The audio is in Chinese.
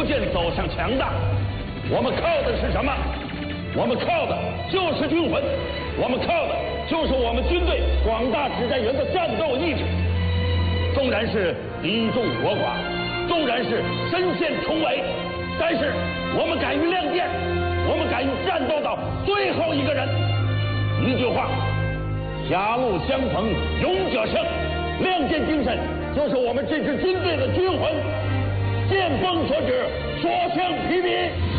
逐渐走向强大。我们靠的是什么？我们靠的就是军魂，我们靠的就是我们军队广大指战员的战斗意志。纵然是敌众我寡，纵然是身陷重围，但是我们敢于亮剑，我们敢于战斗到最后一个人。一句话，狭路相逢勇者胜，亮剑精神就是我们这支军队的军魂。见风所指，所向披靡。